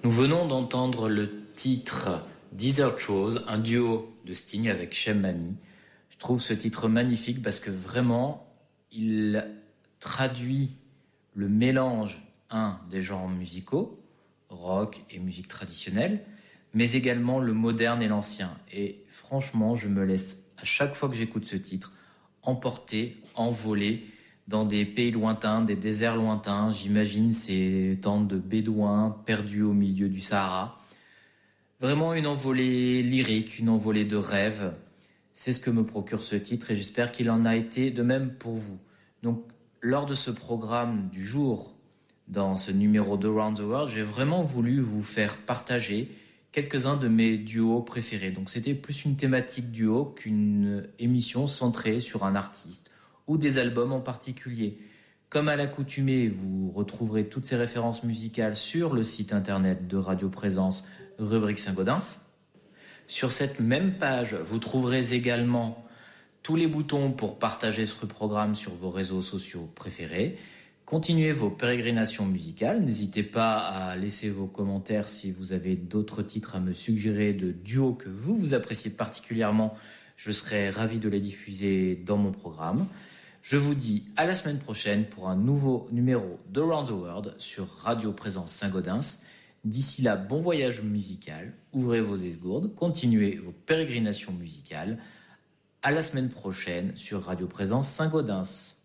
Nous venons d'entendre le titre Desert Rose, un duo de Sting avec Shem Mami. Je trouve ce titre magnifique parce que vraiment, il traduit le mélange, des genres musicaux, rock et musique traditionnelle, mais également le moderne et l'ancien. Et franchement, je me laisse, à chaque fois que j'écoute ce titre, emporter, envoler dans des pays lointains, des déserts lointains. J'imagine ces tentes de bédouins perdus au milieu du Sahara. Vraiment une envolée lyrique, une envolée de rêve. C'est ce que me procure ce titre et j'espère qu'il en a été de même pour vous. Donc, lors de ce programme du jour, dans ce numéro d'Around the World, j'ai vraiment voulu vous faire partager quelques-uns de mes duos préférés. Donc, c'était plus une thématique duo qu'une émission centrée sur un artiste ou des albums en particulier. Comme à l'accoutumée, vous retrouverez toutes ces références musicales sur le site internet de Radio Présence, rubrique Saint-Gaudens. Sur cette même page, vous trouverez également tous les boutons pour partager ce programme sur vos réseaux sociaux préférés. Continuez vos pérégrinations musicales. N'hésitez pas à laisser vos commentaires si vous avez d'autres titres à me suggérer de duos que vous appréciez particulièrement. Je serai ravi de les diffuser dans mon programme. Je vous dis à la semaine prochaine pour un nouveau numéro d'Around the World sur Radio Présence Saint-Gaudens. D'ici là, bon voyage musical, ouvrez vos esgourdes, continuez vos pérégrinations musicales. À la semaine prochaine sur Radio Présence Saint-Gaudens.